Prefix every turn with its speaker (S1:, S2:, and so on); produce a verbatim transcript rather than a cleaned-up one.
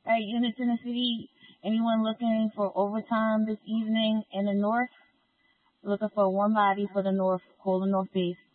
S1: All right, units in the city. Anyone looking for overtime this evening in the north? Looking for one body for the north, Holden North base.